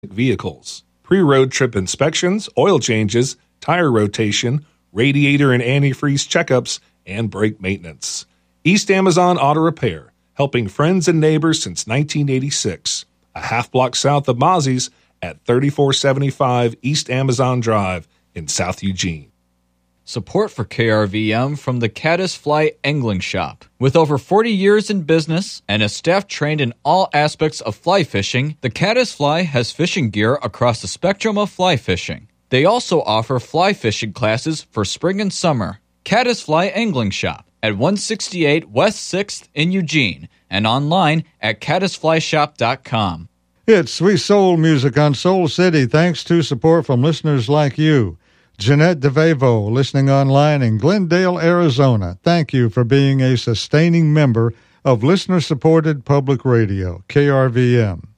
vehicles, pre-road trip inspections, oil changes, tire rotation, radiator and antifreeze checkups, and brake maintenance. East Amazon Auto Repair, helping friends and neighbors since 1986. A half block south of Mozzie's at 3475 East Amazon Drive in South Eugene. Support for KRVM from the Caddisfly Angling Shop. With over 40 years in business and a staff trained in all aspects of fly fishing, the Caddisfly has fishing gear across the spectrum of fly fishing. They also offer fly fishing classes for spring and summer. Caddisfly Angling Shop at 168 West 6th in Eugene and online at caddisflyshop.com. It's sweet soul music on Soul City thanks to support from listeners like you. Jeanette DeVevo, listening online in Glendale, Arizona. Thank you for being a sustaining member of listener-supported public radio, KRVM.